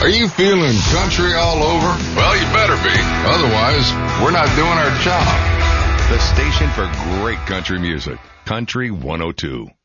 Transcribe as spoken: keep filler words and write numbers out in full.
Are you feeling country all over? Well, you better be. Otherwise, we're not doing our job. The station for great country music. Country one oh two.